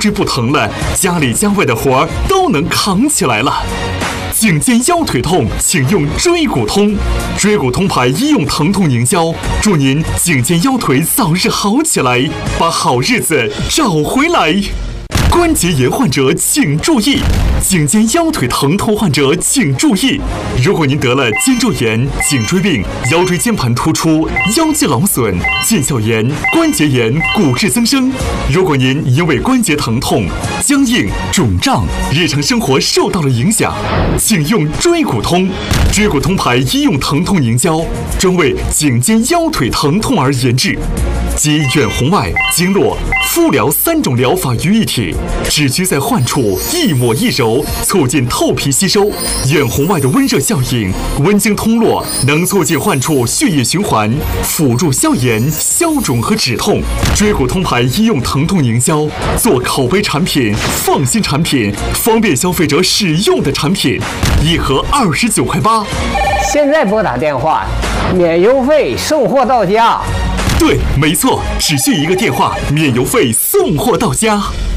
椎不疼了，家里家外的活儿都能扛起来了。颈肩腰腿痛，请用椎骨通。椎骨通牌医用疼痛凝胶，祝您颈肩腰腿早日好起来，把好日子找回来。关节炎患者请注意，颈肩腰腿疼痛患者请注意。如果您得了肩周炎、颈椎病、腰椎间盘突出、腰肌劳损、腱鞘炎、关节炎、骨质增生，如果您因为关节疼痛、僵硬、肿胀，日常生活受到了影响，请用椎骨通。椎骨通牌医用疼痛凝胶，专为颈肩腰腿疼痛而研制，集远红外、经络、敷疗3种疗法于一体，只需在患处一抹一揉，促进透皮吸收。远红外的温热效应，温经通络，能促进患处血液循环，辅助消炎、消肿和止痛。椎骨通牌医用疼痛凝胶，做口碑产品、放心产品、方便消费者使用的产品，一盒29.8块。 现在拨打电话，免邮费送货到家。 对，没错，只需一个电话，免邮费送货到家。